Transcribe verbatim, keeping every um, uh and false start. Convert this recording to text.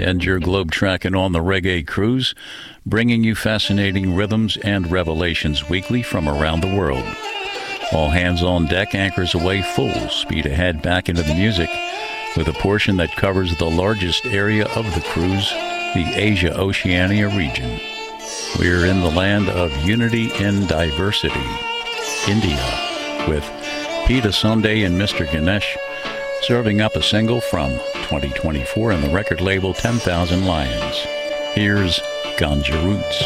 And you're globe-tracking on the Reggae Cruise, bringing you fascinating rhythms and revelations weekly from around the world. All hands on deck, anchors away, full speed ahead back into the music, with a portion that covers the largest area of the cruise, the Asia-Oceania region. We're in the land of unity in diversity, India, with Peter Sunday and Mister Ganesh, serving up a single from twenty twenty-four on the record label ten thousand Lions. Here's Ganja Roots.